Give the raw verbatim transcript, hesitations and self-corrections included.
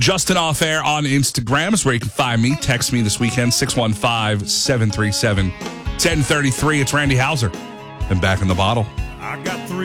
Justin Off Air on Instagram is where you can find me. Text me this weekend, six one five, seven three seven, one zero three three. It's Randy Hauser. And back in the bottle. I got three.